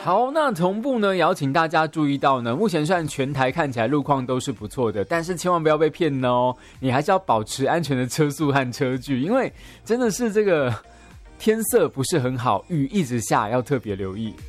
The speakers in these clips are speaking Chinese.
好，那同步呢，也要请大家注意到呢，目前虽然全台看起来路况都是不错的，但是千万不要被骗哦，你还是要保持安全的车速和车距，因为真的是这个天色不是很好，雨一直下，要特别留意。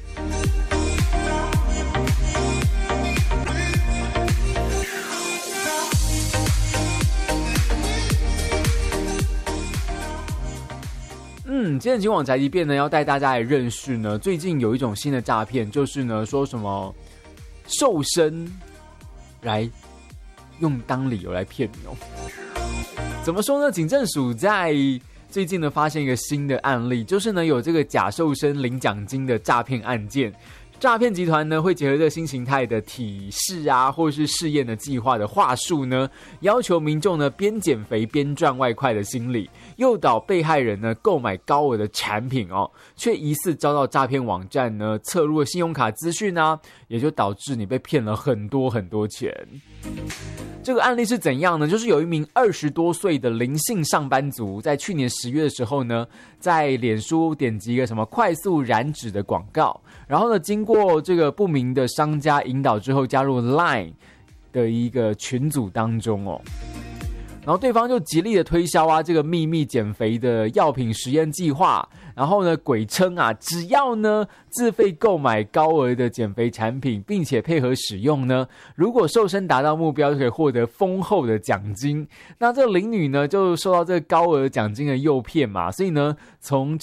今天今晚宅急便呢，要带大家来认识呢，最近有一种新的诈骗，就是呢说什么瘦身来用当理由来骗你哦。怎么说呢？警政署在最近呢发现一个新的案例，就是呢有这个假瘦身领奖金的诈骗案件。诈骗集团呢会结合这个新形态的体式啊，或是试验的计划的话术呢，要求民众呢边减肥边赚外快的心理，诱导被害人呢购买高额的产品哦，却疑似遭到诈骗网站呢侧入了信用卡资讯啊，也就导致你被骗了很多很多钱。这个案例是怎样呢？就是有一名20多岁的林姓上班族，在去年10月的时候呢，在脸书点击一个什么快速燃脂的广告，然后呢，经过这个不明的商家引导之后，加入 LINE 的一个群组当中哦。然后对方就极力的推销啊，这个秘密减肥的药品实验计划，然后呢，鬼称啊，只要呢自费购买高额的减肥产品，并且配合使用呢，如果瘦身达到目标，就可以获得丰厚的奖金。那这个林女呢，就受到这个高额奖金的诱骗嘛，所以呢，从